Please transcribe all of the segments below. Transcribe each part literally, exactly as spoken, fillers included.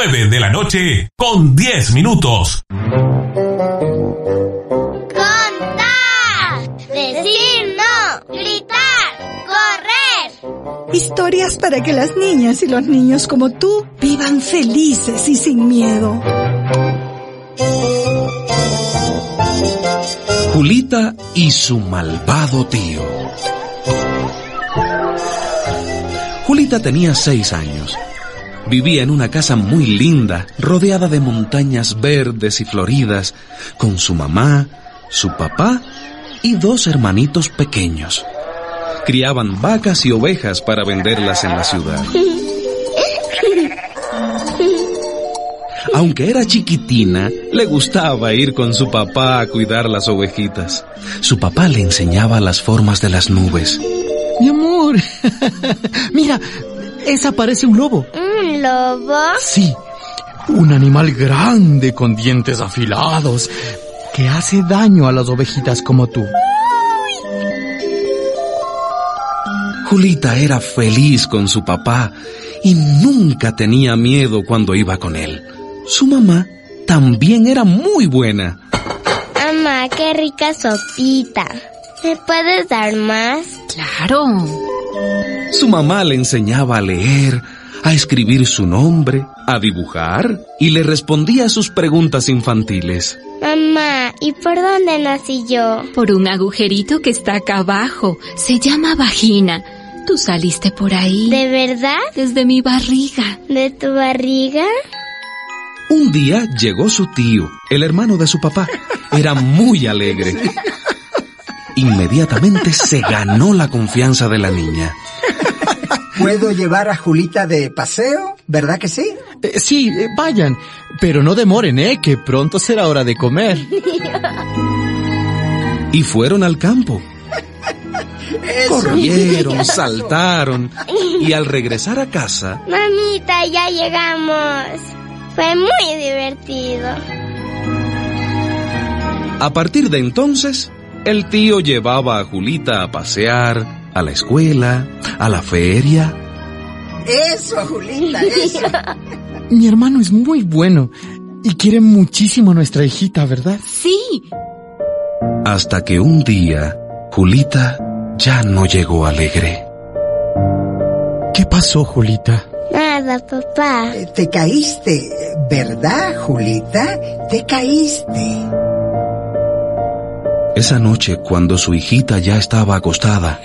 nueve de la noche con diez minutos. Contar, decir no, gritar, correr. Historias para que las niñas y los niños como tú vivan felices y sin miedo. Julita y su malvado tío. Julita tenía seis años. Vivía en una casa muy linda, rodeada de montañas verdes y floridas, con su mamá, su papá y dos hermanitos pequeños. Criaban vacas y ovejas para venderlas en la ciudad. Aunque era chiquitina, le gustaba ir con su papá a cuidar las ovejitas. Su papá le enseñaba las formas de las nubes. Mi amor, mira, esa parece un lobo. ¿Un lobo? Sí, un animal grande con dientes afilados que hace daño a las ovejitas como tú. Julita era feliz con su papá y nunca tenía miedo cuando iba con él. Su mamá también era muy buena. Mamá, qué rica sopita. ¿Me puedes dar más? Claro. Su mamá le enseñaba a leer, a escribir su nombre, a dibujar y le respondía a sus preguntas infantiles. Mamá, ¿y por dónde nací yo? Por un agujerito que está acá abajo. Se llama vagina. Tú saliste por ahí. ¿De verdad? Desde mi barriga. ¿De tu barriga? Un día llegó su tío, el hermano de su papá. Era muy alegre. Inmediatamente se ganó la confianza de la niña. ¿Puedo llevar a Julita de paseo? ¿Verdad que sí? Eh, sí, eh, vayan, pero no demoren, ¿eh? Que pronto será hora de comer. Y fueron al campo. Corrieron, saltaron y al regresar a casa... Mamita, ya llegamos. Fue muy divertido. A partir de entonces, el tío llevaba a Julita a pasear, a la escuela, a la feria. Eso, Julita, eso. Mi hermano es muy bueno y quiere muchísimo a nuestra hijita, ¿verdad? Sí. Hasta que un día, Julita ya no llegó alegre. ¿Qué pasó, Julita? Nada, papá. Eh, Te caíste, ¿verdad, Julita? Te caíste. Esa noche, cuando su hijita ya estaba acostada...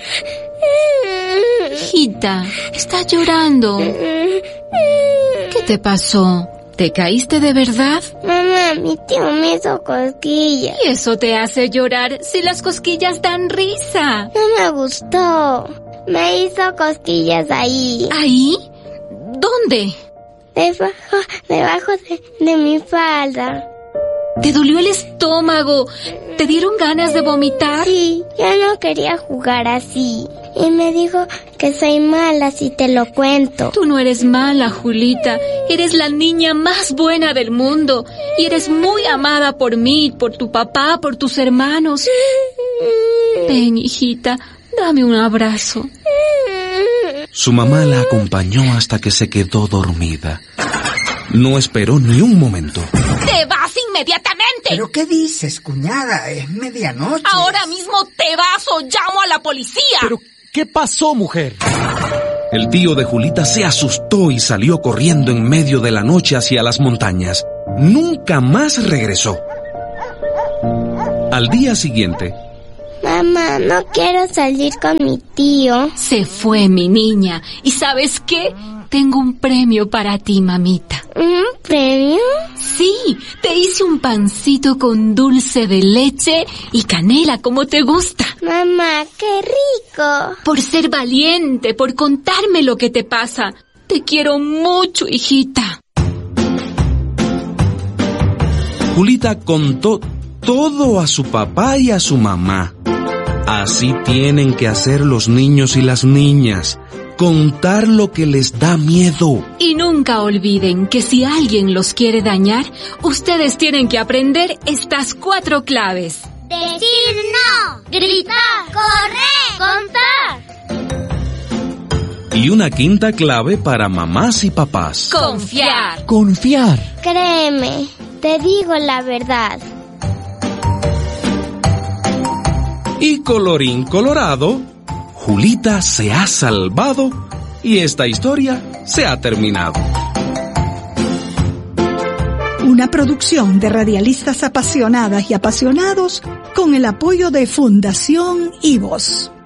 Hijita, está llorando. ¿Qué te pasó? ¿Te caíste de verdad? Mamá, mi tío me hizo cosquillas. ¿Y eso te hace llorar si las cosquillas dan risa? No me gustó. Me hizo cosquillas ahí. ¿Ahí? ¿Dónde? Debajo, debajo de, de mi falda. ¿Te dolió el estómago? ¿Te dieron ganas de vomitar? Sí, yo no quería jugar así. Y me dijo que soy mala si te lo cuento. Tú no eres mala, Julita. Eres la niña más buena del mundo. Y eres muy amada por mí, por tu papá, por tus hermanos. Ven, hijita, dame un abrazo. Su mamá la acompañó hasta que se quedó dormida. No esperó ni un momento. ¡Te vas inmediatamente! ¿Pero qué dices, cuñada? Es medianoche. Ahora mismo te vas o llamo a la policía. ¿Pero qué pasó, mujer? El tío de Julita se asustó y salió corriendo en medio de la noche hacia las montañas. Nunca más regresó. Al día siguiente... Mamá, no quiero salir con mi tío. Se fue mi niña. ¿Y sabes qué? Tengo un premio para ti, mamita. ¿Un premio? Sí, te hice un pancito con dulce de leche y canela, como te gusta. Mamá, qué rico. Por ser valiente, por contarme lo que te pasa. Te quiero mucho, hijita. Julita contó todo a su papá y a su mamá. Así tienen que hacer los niños y las niñas. Contar lo que les da miedo. Y nunca olviden que si alguien los quiere dañar, ustedes tienen que aprender estas cuatro claves. Decir no, gritar, correr, contar. Y una quinta clave para mamás y papás. Confiar. Confiar. Créeme, te digo la verdad. Y colorín colorado, Julita se ha salvado y esta historia se ha terminado. Una producción de radialistas apasionadas y apasionados con el apoyo de Fundación Ivos.